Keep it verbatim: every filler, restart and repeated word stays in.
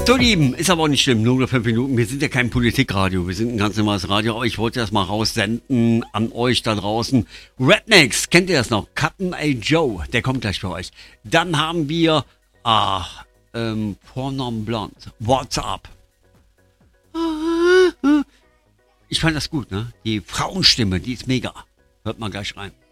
So, Lieben, ist aber auch nicht schlimm, nur noch fünf Minuten. Wir sind ja kein Politikradio, wir sind ein ganz normales Radio, aber ich wollte das mal raussenden an euch da draußen. Rednecks, kennt ihr das noch? Cotton A. Joe, der kommt gleich für euch. Dann haben wir, ah, ähm, Pour Non Blonde, What's Up? Ich fand das gut, ne? Die Frauenstimme, die ist mega. Hört mal gleich rein.